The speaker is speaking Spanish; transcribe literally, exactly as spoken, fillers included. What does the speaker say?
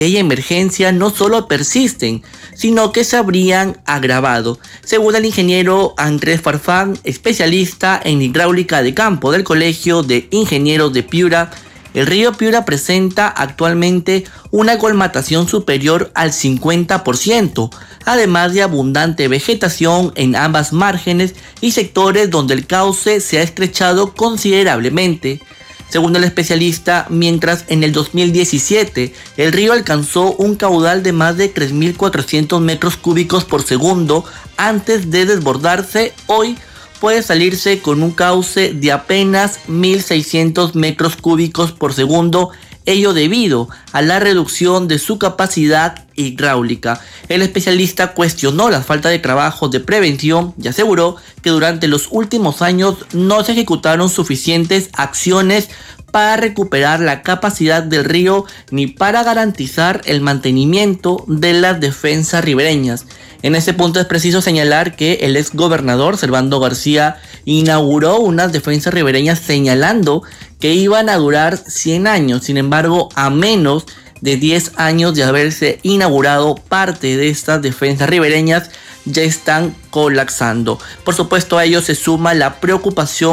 y emergencia no solo persisten, sino que se habrían agravado. Según el ingeniero Andrés Farfán, especialista en hidráulica de campo del Colegio de Ingenieros de Piura, el río Piura presenta actualmente una colmatación superior al cincuenta por ciento, además de abundante vegetación en ambas márgenes y sectores donde el cauce se ha estrechado considerablemente. Según el especialista, mientras en el dos mil diecisiete el río alcanzó un caudal de más de tres mil cuatrocientos metros cúbicos por segundo antes de desbordarse, hoy puede salirse con un cauce de apenas mil seiscientos metros cúbicos por segundo, ello debido a la reducción de su capacidad hidráulica. El especialista cuestionó la falta de trabajos de prevención y aseguró que durante los últimos años no se ejecutaron suficientes acciones para recuperar la capacidad del río ni para garantizar el mantenimiento de las defensas ribereñas. En ese punto es preciso señalar que el ex gobernador Servando García inauguró unas defensas ribereñas señalando que iban a durar cien años. Sin embargo, a menos de diez años de haberse inaugurado, parte de estas defensas ribereñas ya están colapsando. Por supuesto, a ello se suma la preocupación